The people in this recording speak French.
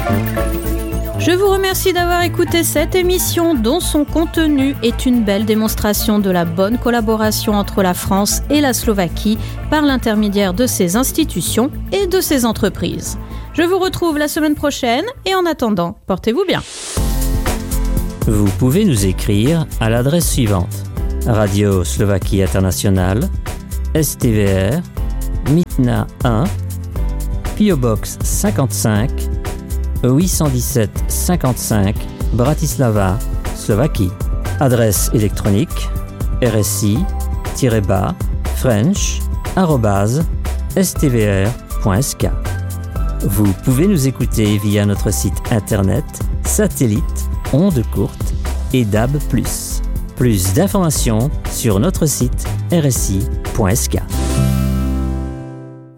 Je vous remercie d'avoir écouté cette émission dont son contenu est une belle démonstration de la bonne collaboration entre la France et la Slovaquie par l'intermédiaire de ses institutions et de ses entreprises. Je vous retrouve la semaine prochaine et en attendant, portez-vous bien. Vous pouvez nous écrire à l'adresse suivante: Radio Slovaquie Internationale, STVR, Mytna 1, PO Box 55, 817 55, Bratislava, Slovaquie. Adresse électronique rsi-french@stvr.sk. Vous pouvez nous écouter via notre site internet, satellite, ondes courtes et DAB+. Plus d'informations sur notre site rsi.sk.